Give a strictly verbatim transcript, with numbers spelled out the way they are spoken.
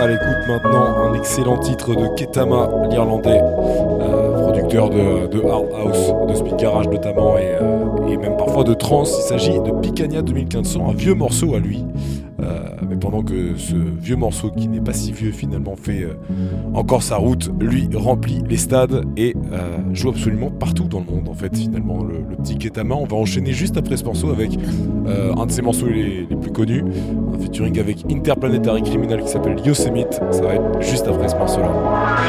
à l'écoute maintenant un excellent titre de Ketama, l'Irlandais, euh, producteur de, de hard house, de speed garage notamment, et, euh, et même parfois de trance. Il s'agit de Picanha deux mille quinze cents, un vieux morceau à lui. Euh, mais pendant que ce vieux morceau, qui n'est pas si vieux finalement, fait euh, encore sa route, lui remplit les stades et euh, joue absolument partout dans le monde en fait finalement, le, le petit Ketama. On va enchaîner juste après ce morceau avec euh, un de ses morceaux les, les plus connus, un featuring avec Interplanetary Criminal qui s'appelle Yosemite. Ça va être juste après ce morceau là.